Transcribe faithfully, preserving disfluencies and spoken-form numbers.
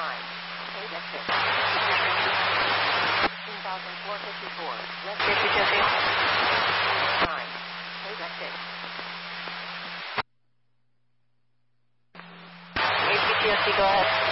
nine. Okay, that's it. fifteen thousand four hundred fifty-four. Yes, fifty, fifty. nine. Okay, that's it. A T T S C, go ahead.